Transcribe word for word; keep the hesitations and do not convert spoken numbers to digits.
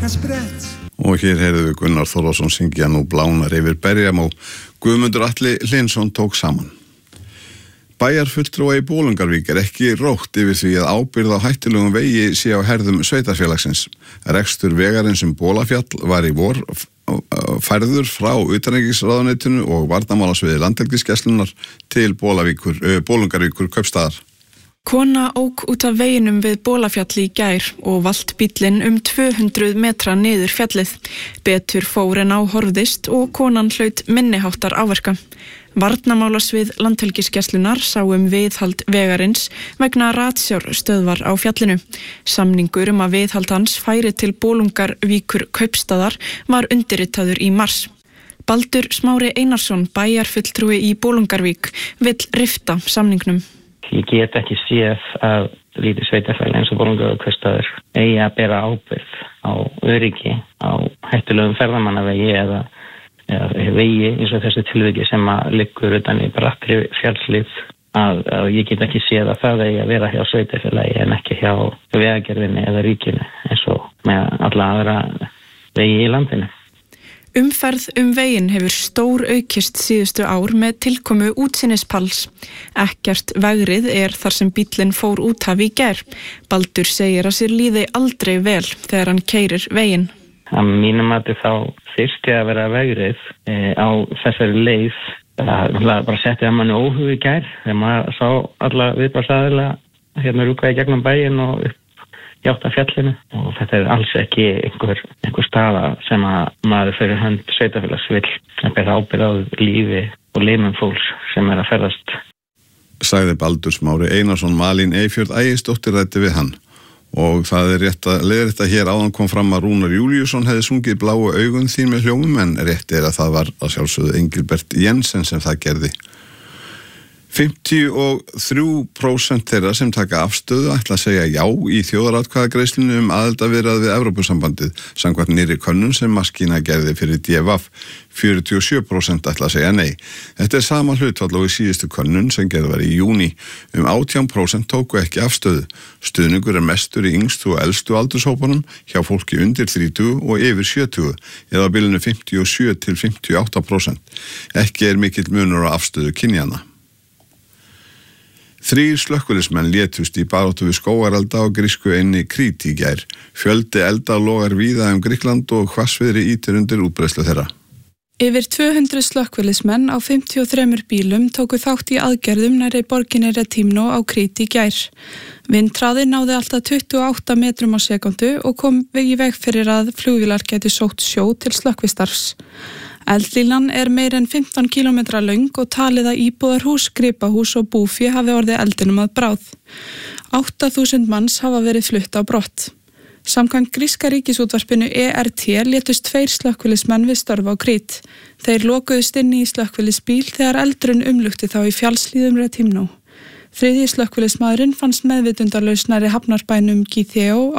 Og hér heyrðum við Gunnar Þórðarsson syngja Nú blánar yfir berjam og Guðmundur Atli Hlynsson tók saman. Bæjarfulltrúa í Bolungarvík er ekki rótt yfir því að ábyrgð á hættulegum vegi sé á herðum sveitarfélagsins. Rekstur vegarins um Bolafjall var í vor færður frá utanríkisráðuneytinu og varnarmálasviði Landhelgisgæslunnar til Bólavíkur, Bolungarvíkur kaupstaðar. Kona ók út af veginum við Bolafjalli í gær og valt bíllinn um tvö hundruð metra niður fjallið. Betur fór en á horfðist og konan hlaut minniháttar áverka. Varnarmálasvið Landhelgisgæslunnar sá um viðhald vegarins vegna ratsjárstöðvar á fjallinu. Samningur um að viðhald hans færi til Bolungarvíkur kaupstaðar var undirritaður í mars. Baldur Smári Einarsson, bæjarfulltrúi í Bolungarvík, vill rifta samningnum. Ég get ekki séð að lítið sveitarfélag eins og Bolungarvíkur kaupstaður eigi að bera ábyrgð á öryggi á hættulegum ferðamannavegi eða, eða vegi eins og þessu tilviki sem að liggur utan í brattri fjallslið að, að ég get ekki séð að það eigi að vera hjá sveitarfélagi en ekki hjá vegagerðinni eða ríkinu eins og með alla aðra vegi í landinu. Umferð um veginn hefur stór aukist síðustu ár með tilkomu útsýnispalls. Ekkert vegrið er þar sem bíllinn fór út af í gær. Baldur segir að sér líði aldrei vel þegar hann keyrir veginn. Að mínum mati þá þyrfti að vera vegrið e, á þessari leið. Það bara setti að manni óhug í gær þegar maður sá alla viðbragðsaðila hérna rúka í gegnum bæinn og upp játt af fjallinu og þetta er alls ekki einhver, einhver staða sem að maður fyrir hönd sveitafélags vill að bera ábyrgð á lífi og limum fólks sem er að ferðast. Sagði Baldur Smári Einarsson. Malín Eyfjörð Ægisdóttir ræddi við hann og það er rétt að leiðrétta hér áðan kom fram að Rúnar Júlíusson hefði sungið Bláu augun þín með hljómum en rétt er að það var að sjálfsögðu Engilbert Jensen sem það gerði. fimmtíu og þrjú prósent þeirra sem taka afstöðu ætla að segja já í þjóðaratkvæðagreiðslunni um aðildarviðræð við Evrópusambandið samkvæmt nýrri könnun sem Maskína gerði fyrir D V A. fjörutíu og sjö prósent ætla að segja nei. Þetta er sama hlutfall og í síðustu könnun sem gerði var í júní. Um átján prósent tóku ekki afstöðu. Stuðningur er mestur í yngstu og elstu aldurshópunum hjá fólki undir þrítugu og yfir sjötugu eða á bilinu fimmtíu og sjö til fimmtíu og átta prósent. Ekki er mikill munur á afstöðu kynjanna. Þrír slökkviliðsmenn létust í baráttu við skógarelda á grísku eynni Krít í gær. Fjöldi elda logar víða um Grikkland og hvassviðri ýtir undir útbreiðslu þeirra. Yfir tvö hundruð slökkviliðsmenn á fimmtíu og þremur bílum tóku þátt í aðgerðum nærri borginni Retimno á Krít í gær. Vindhraði náði alltaf tuttugu og átta metrum á sekundu og kom í veg fyrir að flugvélar gætu sótt sjó til slökkvistarfs. Eldlínan er meir en fimmtán kílómetra löng og talið að íbúðarhús, gripahús og búfé hafi orðið eldinum að bráð. átta þúsund manns hafa verið flutt á brott. Samkvæmt gríska ríkisútvarpinu E R T létust tveir slökkviliðsmenn við störf á Krít. Þeir lokuðust inni í slökkviliðsbíl þegar eldurinn umlukti þá í fjallslíðum Retimno. Þriðji slökkviliðsmaðurinn fannst meðvitundarlaus nærri hafnarbænum Githeo